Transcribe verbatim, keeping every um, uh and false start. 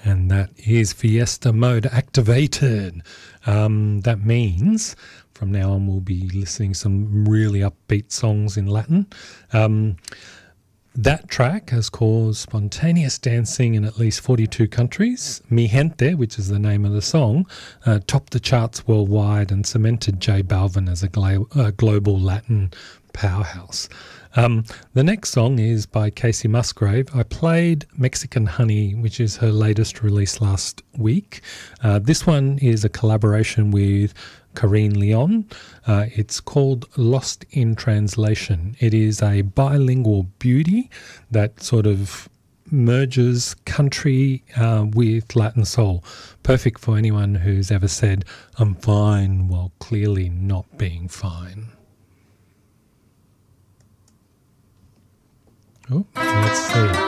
and that is Fiesta mode activated. Um, that means from now on we'll be listening to some really upbeat songs in Latin. Um, that track has caused spontaneous dancing in at least forty-two countries. Mi Gente, which is the name of the song, uh, topped the charts worldwide and cemented J Balvin as a glo- uh, global Latin powerhouse. Um, the next song is by Casey Musgrave. I played Mexican Honey, which is her latest release last week. Uh, this one is a collaboration with Karine Leon. Uh, it's called Lost in Translation. It is a bilingual beauty that sort of merges country uh, with Latin soul. Perfect for anyone who's ever said, "I'm fine," while clearly not being fine. Oh, let's see.